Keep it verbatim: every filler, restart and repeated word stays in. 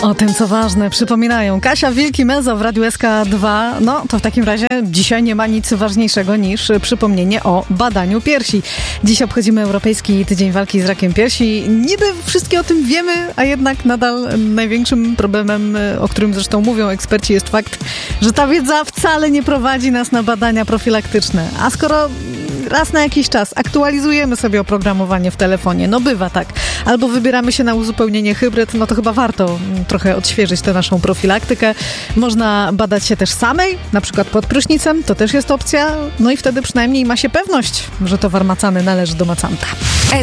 O tym, co ważne, przypominają Kasia Wilki-Mezo w Radiu S K dwa. No, to w takim razie dzisiaj nie ma nic ważniejszego niż przypomnienie o badaniu piersi. Dziś obchodzimy Europejski Tydzień Walki z Rakiem Piersi. Niby wszystkie o tym wiemy, a jednak nadal największym problemem, o którym zresztą mówią eksperci, jest fakt, że ta wiedza wcale nie prowadzi nas na badania profilaktyczne. A skoro raz na jakiś czas aktualizujemy sobie oprogramowanie w telefonie, no bywa tak, albo wybieramy się na uzupełnienie hybryd, no to chyba warto trochę odświeżyć tę naszą profilaktykę. Można badać się też samej, na przykład pod prysznicem, to też jest opcja, no i wtedy przynajmniej ma się pewność, że towar macany należy do macanta.